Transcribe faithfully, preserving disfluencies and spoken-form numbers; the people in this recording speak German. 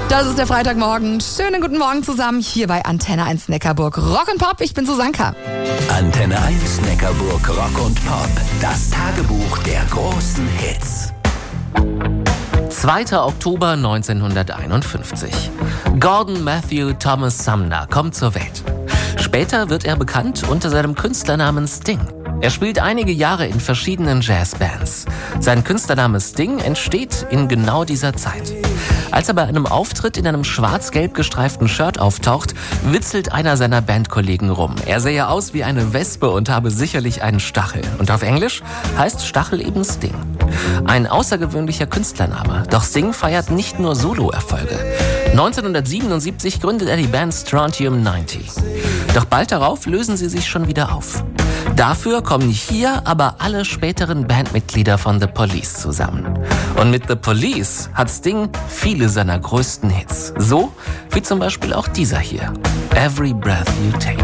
Das ist der Freitagmorgen. Schönen guten Morgen zusammen hier bei Antenne eins Neckarburg. Rock und Pop, ich bin Susanka. Antenne eins Neckarburg Rock und Pop. Das Tagebuch der großen Hits. zweiter Oktober neunzehnhunderteinundfünfzig. Gordon Matthew Thomas Sumner kommt zur Welt. Später wird er bekannt unter seinem Künstlernamen Sting. Er spielt einige Jahre in verschiedenen Jazzbands. Sein Künstlername Sting entsteht in genau dieser Zeit. Als er bei einem Auftritt in einem schwarz-gelb gestreiften Shirt auftaucht, witzelt einer seiner Bandkollegen rum. Er sähe aus wie eine Wespe und habe sicherlich einen Stachel. Und auf Englisch heißt Stachel eben Sting. Ein außergewöhnlicher Künstlername. Doch Sting feiert nicht nur Solo-Erfolge. neunzehnhundertsiebenundsiebzig gründet er die Band Strontium neunzig. Doch bald darauf lösen sie sich schon wieder auf. Dafür kommen hier aber alle späteren Bandmitglieder von The Police zusammen. Und mit The Police hat Sting viele seiner größten Hits. So wie zum Beispiel auch dieser hier. Every Breath You Take.